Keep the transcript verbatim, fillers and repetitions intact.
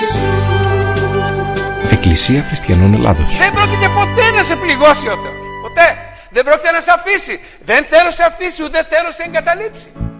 Εκκλησία Χριστιανών Ελλάδος. Δεν πρόκειται ποτέ να σε πληγώσει ο Θεός. Ποτέ. Δεν πρόκειται να σε αφήσει. Δεν θέλω σε αφήσει, ούτε θέλω σε εγκαταλείψει.